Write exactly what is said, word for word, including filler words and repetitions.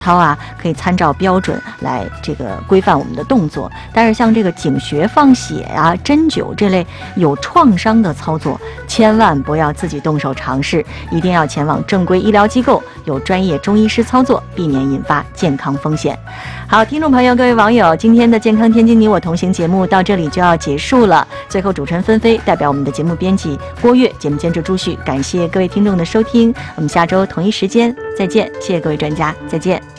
操啊，可以参照标准来这个规范我们的动作。但是像这个井穴放血啊、针灸这类有创伤的操作，千万不要自己动手尝试，一定要前往正规医疗机构，有专业中医师操作，避免引发健康风险。好，听众朋友，各位网友，今天的健康天津你我同行节目到这里就要结束了。最后，主持人纷飞代表我们的节目编辑郭跃、节目监制朱旭，感谢各位听众的收听。我们下周同一时间再见，谢谢各位专家，再见。